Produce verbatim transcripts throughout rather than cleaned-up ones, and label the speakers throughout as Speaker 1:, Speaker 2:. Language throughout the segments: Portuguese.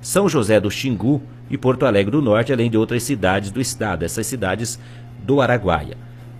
Speaker 1: São José do Xingu e Porto Alegre do Norte, além de outras cidades do estado, essas cidades do Araguaia.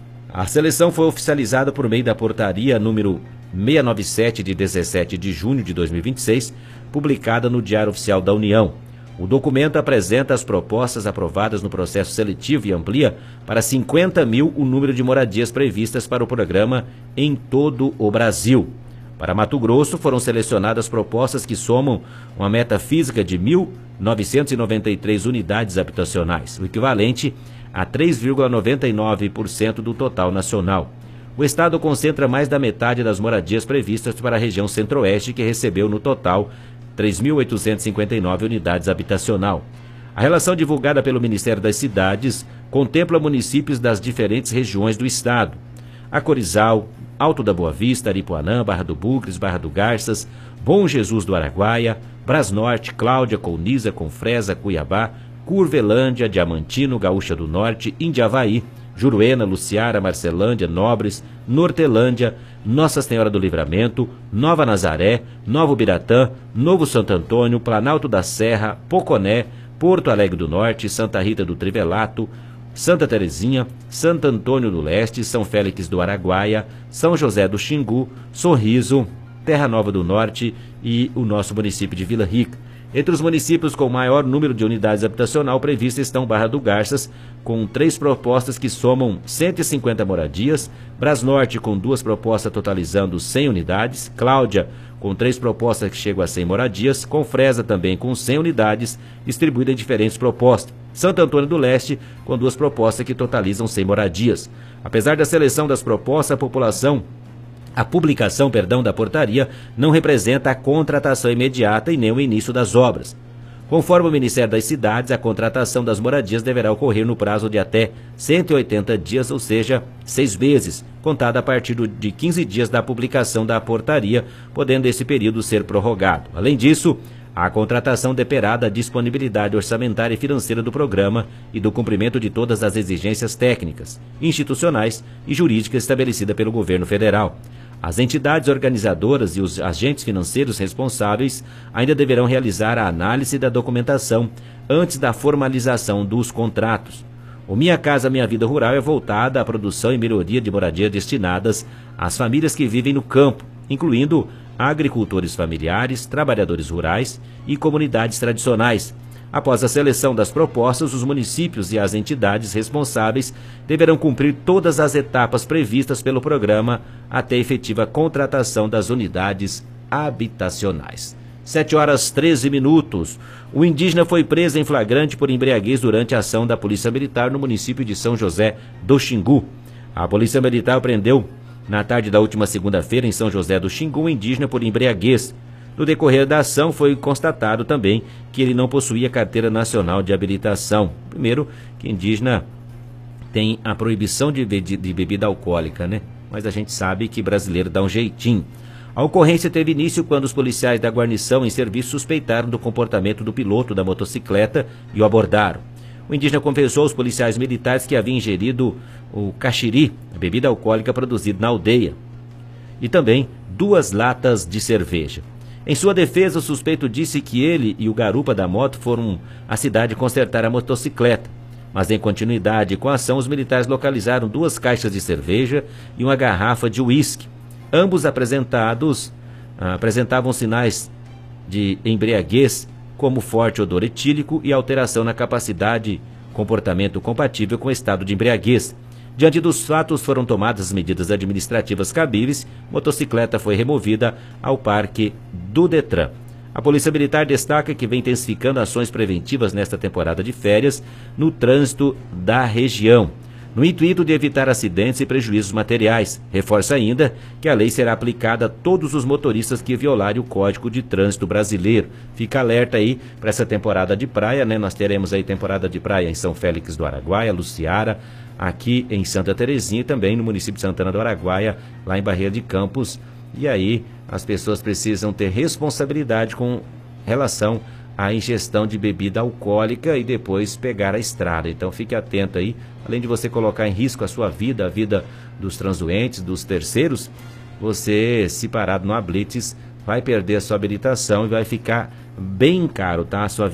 Speaker 1: A seleção foi oficializada por meio da portaria número seiscentos e noventa e sete de dezessete de junho de dois mil e vinte e seis, publicada no Diário Oficial da União. O documento apresenta as propostas aprovadas no processo seletivo e amplia para cinquenta mil o número de moradias previstas para o programa em todo o Brasil. Para Mato Grosso, foram selecionadas propostas que somam uma meta física de mil novecentas e noventa e três unidades habitacionais, o equivalente a três vírgula noventa e nove por cento do total nacional. O estado concentra mais da metade das moradias previstas para a região centro-oeste, que recebeu no total três mil oitocentas e cinquenta e nove unidades habitacional. A relação divulgada pelo Ministério das Cidades contempla municípios das diferentes regiões do estado: Acorizal, Alto da Boa Vista, Aripuanã, Barra do Bugres, Barra do Garças, Bom Jesus do Araguaia, Brasnorte, Cláudia, Colniza, Confresa, Cuiabá, Curvelândia, Diamantino, Gaúcha do Norte, Indiavaí, Juruena, Luciara, Marcelândia, Nobres, Nortelândia, Nossa Senhora do Livramento, Nova Nazaré, Novo Biratã, Novo Santo Antônio, Planalto da Serra, Poconé, Porto Alegre do Norte, Santa Rita do Trivelato, Santa Terezinha, Santo Antônio do Leste, São Félix do Araguaia, São José do Xingu, Sorriso, Terra Nova do Norte e o nosso município de Vila Rica. Entre os municípios com maior número de unidades habitacional previstas estão Barra do Garças, com três propostas que somam cento e cinquenta moradias, Brasnorte com duas propostas totalizando cem unidades, Cláudia com três propostas que chegam a cem moradias, Confresa também com cem unidades, distribuída em diferentes propostas, Santo Antônio do Leste com duas propostas que totalizam cem moradias. Apesar da seleção das propostas, a população A publicação, perdão, da portaria não representa a contratação imediata e nem o início das obras. Conforme o Ministério das Cidades, a contratação das moradias deverá ocorrer no prazo de até cento e oitenta dias, ou seja, seis vezes, contada a partir de quinze dias da publicação da portaria, podendo esse período ser prorrogado. Além disso, a contratação dependerá da disponibilidade orçamentária e financeira do programa e do cumprimento de todas as exigências técnicas, institucionais e jurídicas estabelecidas pelo governo federal. As entidades organizadoras e os agentes financeiros responsáveis ainda deverão realizar a análise da documentação antes da formalização dos contratos. O Minha Casa Minha Vida Rural é voltada à produção e melhoria de moradia destinadas às famílias que vivem no campo, incluindo agricultores familiares, trabalhadores rurais e comunidades tradicionais. Após a seleção das propostas, os municípios e as entidades responsáveis deverão cumprir todas as etapas previstas pelo programa até a efetiva contratação das unidades habitacionais. sete horas e treze minutos. O indígena foi preso em flagrante por embriaguez durante a ação da Polícia Militar no município de São José do Xingu. A Polícia Militar prendeu na tarde da última segunda-feira em São José do Xingu um indígena por embriaguez. No decorrer da ação, foi constatado também que ele não possuía carteira nacional de habilitação. Primeiro, que indígena tem a proibição de, be de bebida alcoólica, né? Mas a gente sabe que brasileiro dá um jeitinho. A ocorrência teve início quando os policiais da guarnição em serviço suspeitaram do comportamento do piloto da motocicleta e o abordaram. O indígena confessou aos policiais militares que havia ingerido o caxiri, a bebida alcoólica produzida na aldeia, e também duas latas de cerveja. Em sua defesa, o suspeito disse que ele e o garupa da moto foram à cidade consertar a motocicleta. Mas em continuidade com a ação, os militares localizaram duas caixas de cerveja e uma garrafa de uísque. Ambos apresentados, ah, apresentavam sinais de embriaguez, como forte odor etílico e alteração na capacidade, comportamento compatível com o estado de embriaguez. Diante dos fatos, foram tomadas as medidas administrativas cabíveis, motocicleta foi removida ao parque do Detran. A Polícia Militar destaca que vem intensificando ações preventivas nesta temporada de férias no trânsito da região, no intuito de evitar acidentes e prejuízos materiais. Reforça ainda que a lei será aplicada a todos os motoristas que violarem o Código de Trânsito Brasileiro. Fica alerta aí para essa temporada de praia, né? Nós teremos aí temporada de praia em São Félix do Araguaia, Luciara, aqui em Santa Terezinha e também no município de Santana do Araguaia, lá em Barreira de Campos. E aí as pessoas precisam ter responsabilidade com relação à ingestão de bebida alcoólica e depois pegar a estrada. Então fique atento aí, além de você colocar em risco a sua vida, a vida dos transuentes, dos terceiros, você, se parado no blitz, vai perder a sua habilitação e vai ficar bem caro, tá? A sua